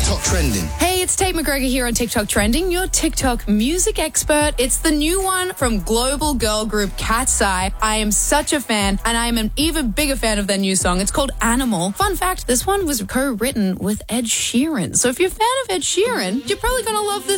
TikTok trending. Hey, it's Tate McGregor here on TikTok Trending, your TikTok music expert. It's the new one from global girl group Cat's Eye. I am such a fan, and I am an even bigger fan of their new song. It's called Animal. Fun fact, this one was co-written with Ed Sheeran. So if you're a fan of Ed Sheeran, you're probably going to love this